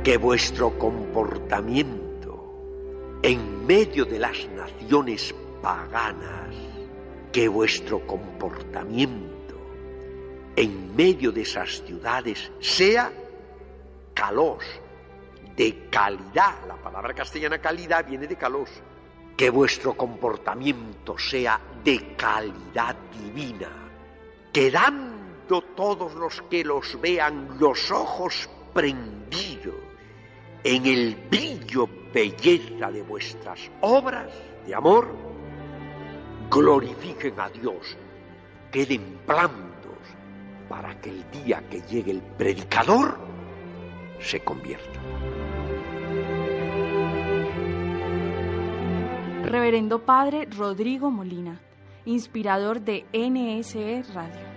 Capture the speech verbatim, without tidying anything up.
que vuestro comportamiento en medio de las naciones paganas, que vuestro comportamiento en medio de esas ciudades sea kalos, de calidad. La palabra castellana calidad viene de kalos. Que vuestro comportamiento sea de calidad divina, quedando todos los que los vean los ojos prendidos en el brillo, belleza de vuestras obras de amor, glorifiquen a Dios, queden blandos para que el día que llegue el predicador se convierta. Reverendo Padre Rodrigo Molina, inspirador de N S E Radio.